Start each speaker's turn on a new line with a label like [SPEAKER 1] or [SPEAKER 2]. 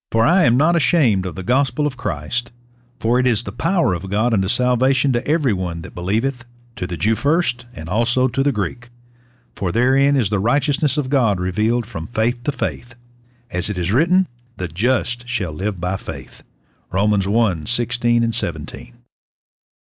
[SPEAKER 1] For I am not ashamed of the gospel of Christ, for it is the power of God unto salvation to every one that believeth, to the Jew first, and also to the Greek. For therein is the righteousness of God revealed from faith to faith. As it is written, the just shall live by faith. Romans 1:16 and 17.